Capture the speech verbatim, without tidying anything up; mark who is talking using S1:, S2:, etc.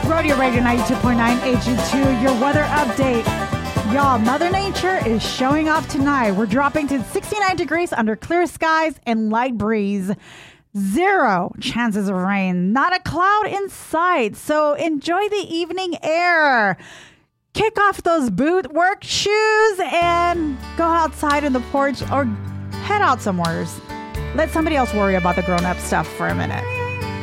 S1: Rodeo Radio ninety-two point nine H G two, your weather update. Y'all, Mother Nature is showing off tonight. We're dropping to sixty-nine degrees under clear skies and light breeze. Zero chances of rain. Not a cloud in sight. So enjoy the evening air. Kick off those boot work shoes and go outside in the porch or head out somewhere. Let somebody else worry about the grown-up stuff for a minute.